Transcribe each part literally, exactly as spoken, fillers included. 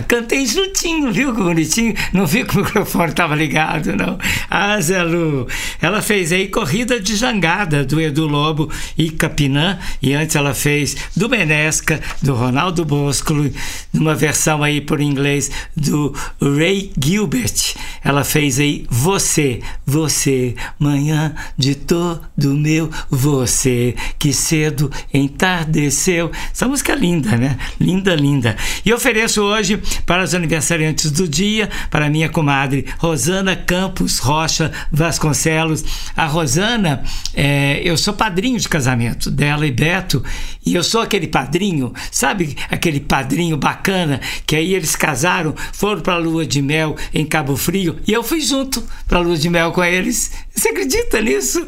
cantei juntinho, viu que bonitinho? Não vi que o microfone estava ligado, não. Ah, Zé Lu, ela fez aí Corrida de Jangada, do Edu Lobo e Capinã, e antes ela fez do Menesca, do Ronaldo Bosco, numa versão aí por inglês do Ray Gilbert. Ela fez aí Você, Você, manhã de todo meu você, que cedo entardeceu. Essa música é linda, né? Linda, linda. E ofereço hoje para os aniversariantes do dia, para minha comadre Rosana Campos Rocha Vasconcelos. A Rosana, é, eu sou padrinho de casamento dela e Beto, e eu sou aquele padrinho, sabe aquele padrinho bacana, que aí eles casaram, foram para a lua de mel em Cabo Frio, e eu fui junto para a lua de mel com eles. Você acredita nisso?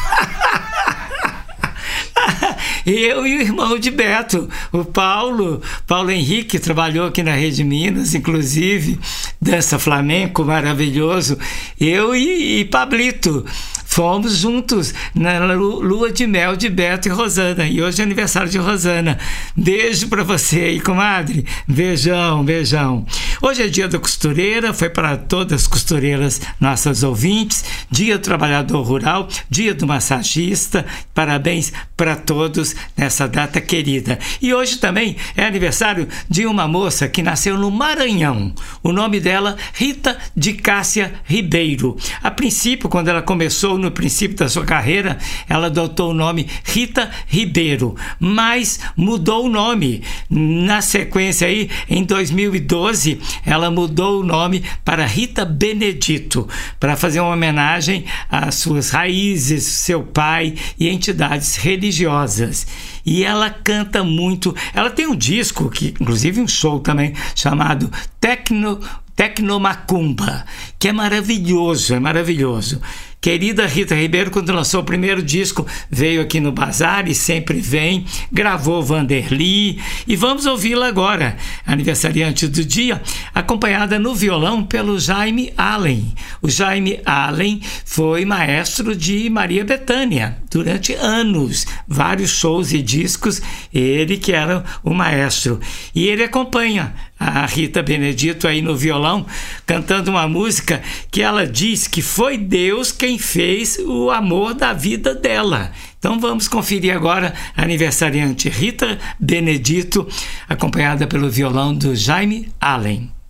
Eu e o irmão de Beto, o Paulo, Paulo Henrique, trabalhou aqui na Rede Minas, inclusive, dança flamenco maravilhoso. Eu e, e Pablito fomos juntos na lua de mel de Beto e Rosana. E hoje é aniversário de Rosana. Beijo para você aí, comadre. Beijão, beijão. Hoje é dia da costureira, foi para todas as costureiras nossas ouvintes. Dia do trabalhador rural, dia do massagista. Parabéns para todos nessa data querida. E hoje também é aniversário de uma moça que nasceu no Maranhão. O nome dela, Rita de Cássia Ribeiro. A princípio, quando ela começou no princípio da sua carreira, ela adotou o nome Rita Ribeiro, mas mudou o nome. Na sequência aí, em dois mil e doze, ela mudou o nome para Rita Benedito, para fazer uma homenagem às suas raízes, seu pai e entidades religiosas. E ela canta muito. Ela tem um disco, que inclusive um show também, chamado Tecno, Tecnomacumba, que é maravilhoso, é maravilhoso. Querida Rita Ribeiro, quando lançou o primeiro disco, veio aqui no Bazar e sempre vem, gravou Vanderly, e vamos ouvi-la agora, aniversariante do dia, acompanhada no violão pelo Jaime Allen. O Jaime Allen foi maestro de Maria Bethânia durante anos, vários shows e discos, ele que era o maestro. E ele acompanha a Rita Benedito aí no violão, cantando uma música que ela diz que foi Deus quem fez o amor da vida dela. Então vamos conferir agora a aniversariante Rita Benedito, acompanhada pelo violão do Jaime Allen.